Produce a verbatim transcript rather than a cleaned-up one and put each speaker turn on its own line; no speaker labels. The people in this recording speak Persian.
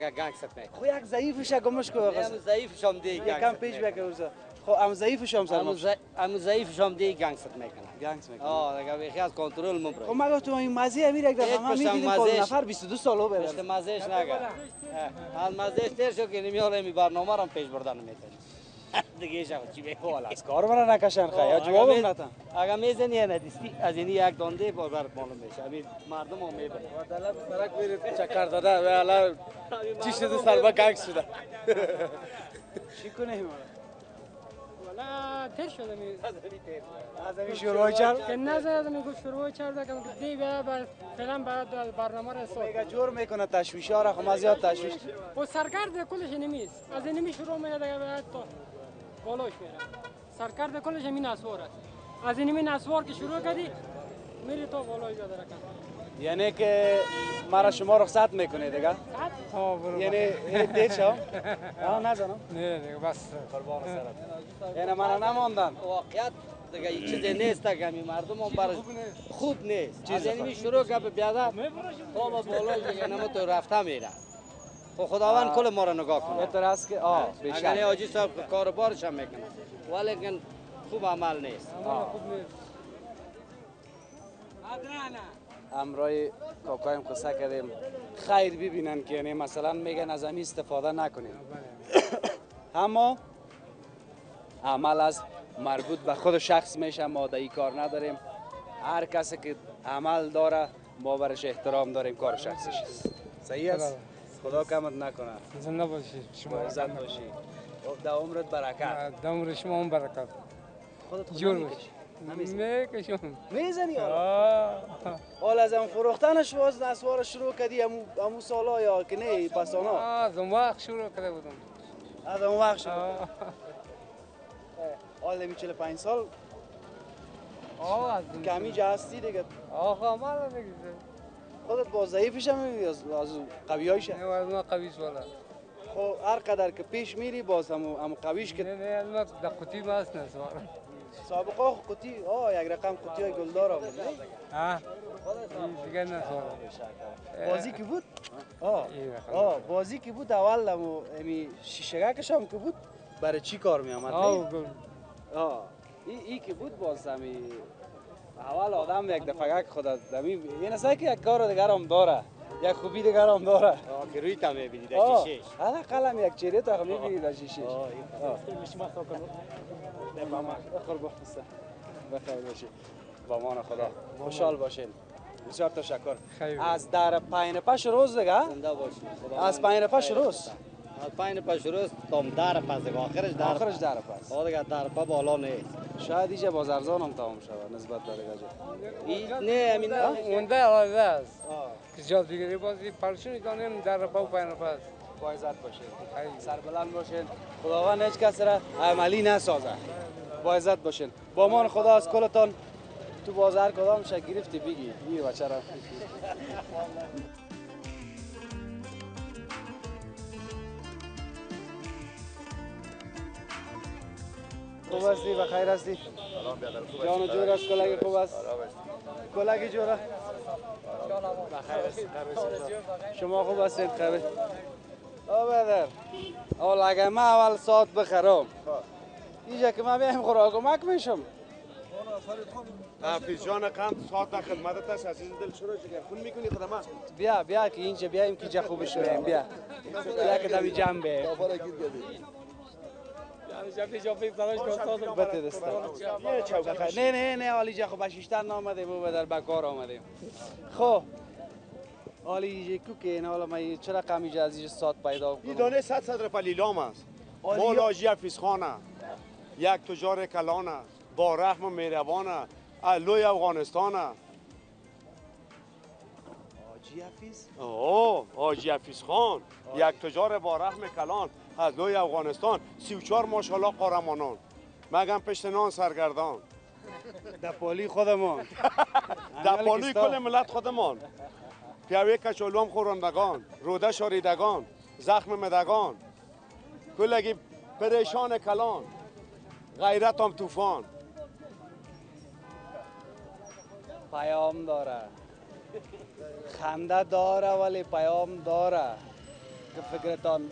گنگست میکنه.
خو یک ضعیفش گمش کو
هم ضعیفش هم دی گنگست.
یکم پیش بکوزا. خو ام ضعیفش هم سلام.
هم ضعیفش هم دی گنگست میکنه.
گنگست میکنه.
آه دیگه بخی از کنترل مبرد.
خو مگه تو این مزه امیر یک دفعه ما میدیدیم کل نفر بیست و دو سالو بره.
مثل مزهش نگه. از مزهش تر شو که نمیاره می برنامه رو پیش بردن میتونی. دیگه شو چی بگو
از کار مرا نکشن خیا جوابم ندن.
اگه میزنی ندیستی از این یک دانده بازار معلوم میشه. امیر مردم هم میبره.
دلت سرک میره چکر داده و حالا چی شده سر با گنگ شده. چی کنیم؟
والا تر شده می
از این شروع کرد
که نزد میگو شروع کرده که دی بیا بر فعلا بعد برنامه را سو
میگه جور میکنه تشویش ها را خو ما زیاد تشویش
و سرکرد کلش نمیست از این نمی شروع میاد دیگه بعد تو بالوش میره سرکرد کلش همین اسوار است از این همین اسوار که شروع کردی میری تو بالوش بیاد رکن
یعنی که مرا شما رخصت میکنه دیگه
ها برو
یعنی دیر شو ها نزنم
نه دیگه بس
قربان سرت یعنی من نماندن
واقعیت دیگه یک چیزی نیست که همین مردم هم برای خوب نیست. از این شروع که بیادر تو با بالای دیگه نمو تو رفته میره. خب خداوند کل ما رو نگاه کنه.
بهتر است که آه
اگر
بیشتر
نه حاجی صاحب کار بارش هم میکنه ولیکن خوب عمل نیست.
خوب نیست
امرای کاکایم قصه کردیم خیر ببینن که یعنی مثلا میگن از همین استفاده نکنیم اما عمل از مربوط به خود شخص میشه ما در این کار نداریم هر کسی که عمل داره ما برش احترام داریم کار شخصیش است صحیح است خدا کمت نکنه
زنده باشی شما
عزت باشی در عمرت برکت
در عمر شما هم برکت
خودت
جور
خدا
باشی
میکشی
میکشم
میزنی حال از اون فروختنش باز نسوار شروع کردی امو امو سالا یا که نه پسانا
از اون وقت شروع کرده بودم
از اون وقت شروع حال می چهل و پنج سال
آه از
کمی جا هستی دیگه
آخه مالا نگیزه
خودت با ضعیفش هم از از قویایش
نه از ما قویش والا
خب هر قدر که پیش میری باز هم هم قویش
نه
که
نه از ما در قطی باست نه سوار
سابقا قطی آه یک رقم قطی های گلدار بود
ها دیگه نه سوار
بازی کی بود آه آه بازی کی بود اول هم امی شیشگکش هم که بود برای چی کار می آمد
آه گل
آه ای ای که بود باز همی اول آدم یک دفعه خدا دمی این است که یک کار دیگر هم داره یک خوبی دیگر هم داره
آه که روی تا میبینی در شیشه
حالا قلم یک چهره تا میبینی در شیشه
آه
قربان هستم بخیر باشی با امان خدا خوشحال باشین بسیار تشکر از در پایین پش روز دیگه
زنده باشی.
از پایین پش روز
از پایین پس روز تام در پس دیگه آخرش در
آخرش در پس
آه دیگه در پا بالا نیست.
شاید اینجا باز ارزان هم تمام شود نسبت به دیگه جا
این نه همین نه
اونده آواز است که جا دیگری بازی پرشونی کنیم در پا و پایین پس
با عزت باشین سربلند باشین خداوند هیچ کس را عملی نسازه با عزت باشین با امان خدا از کلتان تو بازار کدام شک گرفتی بگی این بچه را خوب هستی و خیر هستی جان و جور است کلگی خوب است کلگی جوره بخیر است شما خوب هستید خیر آ بدر اول اگه ما اول ساعت بخرم اینجا که ما بیایم خوراک کمک میشم
حافظ جان قند ساعت خدمتت است عزیز دل شروع شگر خون میکنی خدمت
بیا بیا که اینجا بیایم که جا خوبش کنیم بیا بیا که دمی جمع بیایم بته دسته نه نه نه حالی جا خوب شیشتر نامده بو بدر بکار آمدیم خب حالی کو که این حالا ما چرا کمی جا از اینجا ساعت پیدا کنم
این دانه صد صدر پلیلام است مال حاجی حافظ خانه یک تجار کلان است با رحم و مهربان است لوی افغانستان است
حاجی حافظ
اوه حاجی حافظ خان یک تجار با رحم کلان از لوی افغانستان سی و چهار ماشاءالله قهرمانان مگم پشت نان سرگردان
در پالی خودمان
در پالی کل ملت خودمان پیاوی کچالو هم خورندگان روده شاریدگان زخم مدگان کلگی پریشان کلان غیرت هم طوفان
پیام داره خنده داره ولی پیام داره که فکرتان